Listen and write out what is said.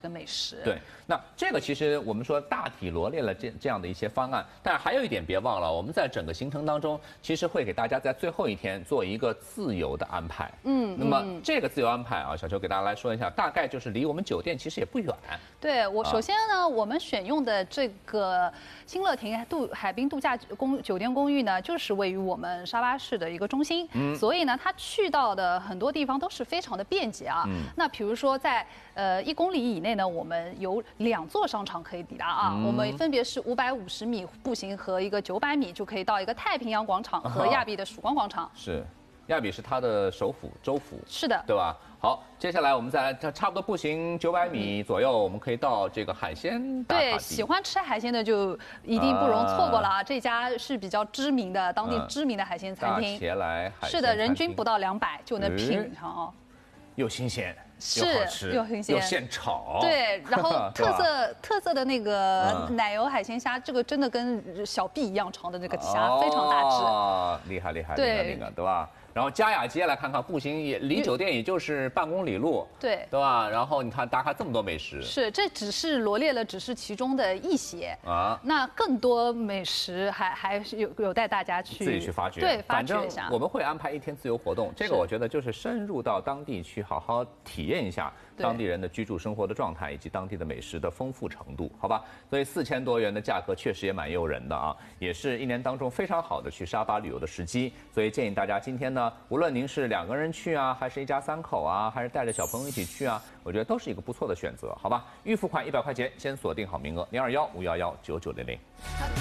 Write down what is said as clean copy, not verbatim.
的美食。 对，那这个其实我们说大体罗列了这样的一些方案，但是还有一点别忘了，我们在整个行程当中，其实会给大家在最后一天做一个自由的安排。那么这个自由安排啊，小球给大家来说一下，大概就是离我们酒店其实也不远。 对我首先呢，我们选用的这个新乐亭海滨度假酒店公寓呢，就是位于我们沙巴市的一个中心，所以呢，它去到的很多地方都是非常的便捷啊。那比如说在1公里以内呢，我们有2座商场可以抵达啊。我们分别是550米步行和一个900米就可以到一个太平洋广场和亚比的曙光广场。 是，亚比是它的首府州府。 是的， 对吧？好，接下来我们再来，差不多步行900米左右，我们可以到这个海鲜打卡地。 对，喜欢吃海鲜的就一定不容错过了啊！这家是比较知名的当地知名的海鲜餐厅。 大茄来海鲜餐厅。 是的，人均不到200就能品尝哦。 又新鲜， 是又好吃， 又新鲜， 又现炒。 对，然后特色的那个奶油海鲜虾，这个真的跟小臂一样长的那个虾，非常大只。 哦，厉害，对吧？然后嘉雅街来看看，步行也离酒店也就是半公里路，对吧？然后你看打卡这么多美食， 是，这只是罗列了只是其中的一些啊，那更多美食还是有待大家去自己去发掘， 对，发掘一下。 我们会安排1天自由活动，这个我觉得就是深入到当地去，好好体验一下当地人的居住生活的状态以及当地的美食的丰富程度，好吧？所以4000多元的价格确实也蛮诱人的啊，也是1年当中非常好的去沙巴旅游的时机，所以建议大家今天呢。无论您是2个人去啊，还是一家3口啊，还是带着小朋友一起去啊，我觉得都是一个不错的选择，好吧？预付款100块钱，先锁定好名额，021-511-9900。